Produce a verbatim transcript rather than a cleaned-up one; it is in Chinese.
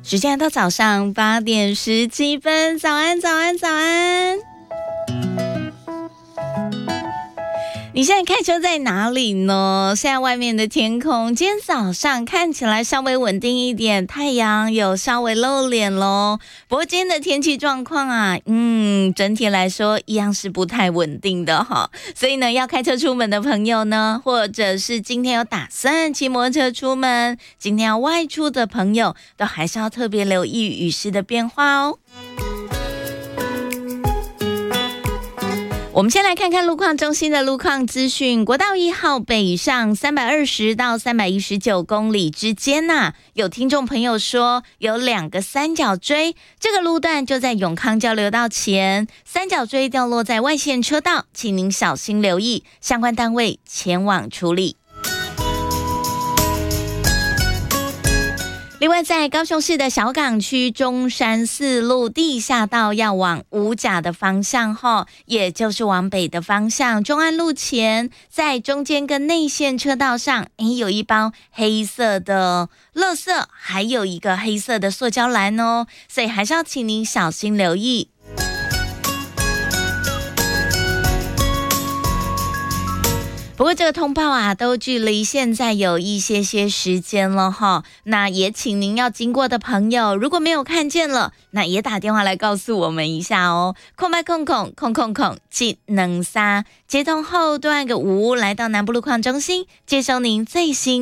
时间到早上八点十七分，早安，早安，早安。你现在开车在哪里呢？现在外面的天空，今天早上看起来稍微稳定一点，太阳有稍微露脸咯。不过今天的天气状况啊，嗯，整体来说一样是不太稳定的哈。所以呢，要开车出门的朋友呢，或者是今天有打算骑摩托车出门，今天要外出的朋友，都还是要特别留意雨势的变化哦。我们先来看看路况中心的路况资讯。国道一号北上三百二十到三百一十九公里之间呐、啊，有听众朋友说有两个三角锥，这个路段就在永康交流道前，三角锥掉落在外线车道，请您小心留意，相关单位前往处理。另外，在高雄市的小港区中山四路地下道要往五甲的方向后，也就是往北的方向，中安路前，在中间跟内线车道上，诶，有一包黑色的垃圾，还有一个黑色的塑胶篮哦，所以还是要请您小心留意。不过这个通报啊，都距离现在有一些些时间了哈。那也请您要经过的朋友，如果没有看见了，那也打电话来告诉我们一下哦。空白空空空空空技能三接通后，对岸个五来到南部路况中心，接收您最新